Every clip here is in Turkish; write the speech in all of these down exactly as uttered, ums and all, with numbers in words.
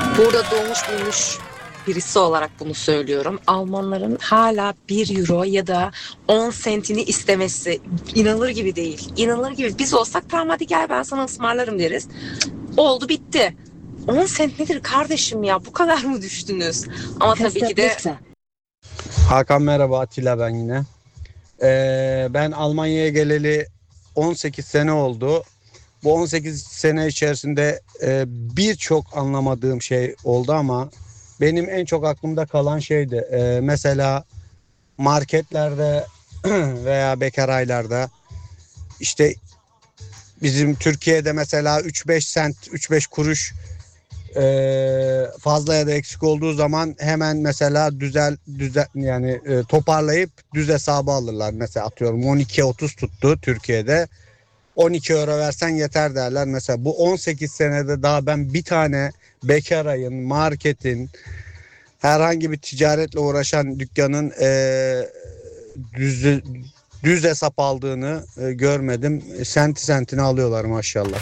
Burada doğmuş büyümüş birisi olarak bunu söylüyorum. Almanların hala bir euro ya da on sentini istemesi inanılır gibi değil. İnanılır gibi. Biz olsak tamam hadi gel ben sana ısmarlarım deriz. Oldu bitti. on sent nedir kardeşim ya? Bu kadar mı düştünüz? Ama tabii ki de Hakan merhaba, Atilla ben yine. Ee, ben Almanya'ya geleli on sekiz sene oldu. Bu on sekiz sene içerisinde e, birçok anlamadığım şey oldu ama benim en çok aklımda kalan şeydi. E, mesela marketlerde veya bekar aylarda işte bizim Türkiye'de mesela üç beş sent, üç beş kuruş e, fazla ya da eksik olduğu zaman hemen mesela düzel düzel yani e, toparlayıp düz hesabı alırlar. Mesela atıyorum on iki otuz tuttu Türkiye'de. on iki euro versen yeter derler. Mesela bu on sekiz senede daha ben bir tane bekar ayın, marketin, herhangi bir ticaretle uğraşan dükkanın e, düz düz hesap aldığını e, görmedim. Senti sentine alıyorlar maşallah.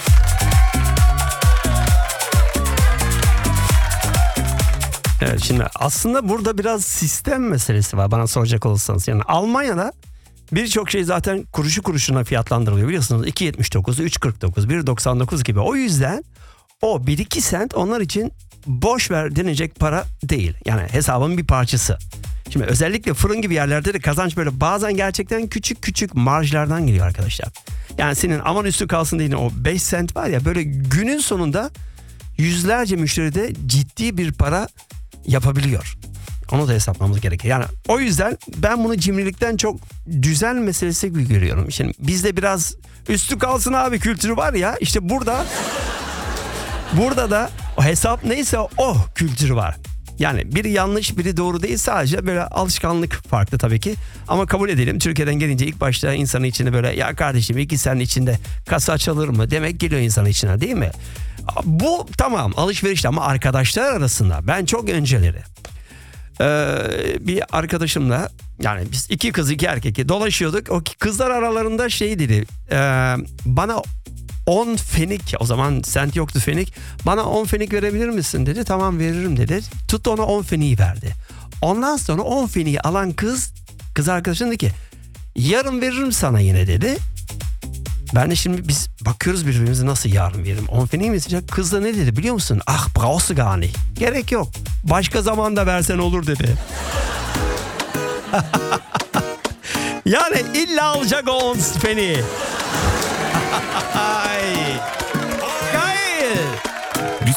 Evet, şimdi aslında burada biraz sistem meselesi var bana soracak olursanız. Yani Almanya'da birçok şey zaten kuruşu kuruşuna fiyatlandırılıyor biliyorsunuz. iki yetmiş dokuz, üç kırk dokuz, bir doksan dokuz gibi. O yüzden o bir iki sent onlar için boş ver denecek para değil. Yani hesabın bir parçası. Şimdi özellikle fırın gibi yerlerde de kazanç böyle bazen gerçekten küçük küçük marjlardan geliyor arkadaşlar. Yani senin aman üstü kalsın diye o beş sent var ya, böyle günün sonunda yüzlerce müşteride ciddi bir para yapabiliyor. Onu da hesaplamamız gerekiyor. Yani o yüzden ben bunu cimrilikten çok düzen meselesi gibi görüyorum. Şimdi bizde biraz üstü kalsın abi kültürü var ya, işte burada burada da o hesap neyse o kültürü var. Yani biri yanlış biri doğru değil, sadece böyle alışkanlık farklı tabii ki. Ama kabul edelim, Türkiye'den gelince ilk başta insanın içine böyle ya kardeşim iki senin içinde kasa açılır mı demek geliyor insanın içine, değil mi? Bu tamam alışverişte, ama arkadaşlar arasında ben çok önceleri Ee, bir arkadaşımla, yani biz iki kız iki erkek dolaşıyorduk. O kızlar aralarında şey dedi, e, bana on fenik, o zaman sent yoktu fenik, bana on fenik verebilir misin dedi. Tamam veririm dedi. Tuttu ona on feniği verdi. Ondan sonra on feniği alan kız kız arkadaşım dedi ki yarın veririm sana yine dedi. Ben de şimdi biz bakıyoruz birbirimize, nasıl yarın veririm? on feniği mi isteyecek? Kız da ne dedi biliyor musun? Ah brauchst du gar nicht. Gerek yok. Başka zaman da versen olur dedi. Yani illa alacak o on feniği.